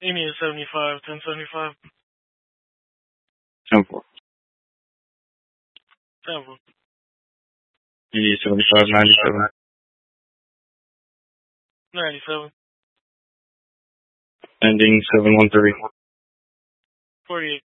Amy is 75, 1075. 10-4. 10-4. 75, 97. 97. Ending 713. 48.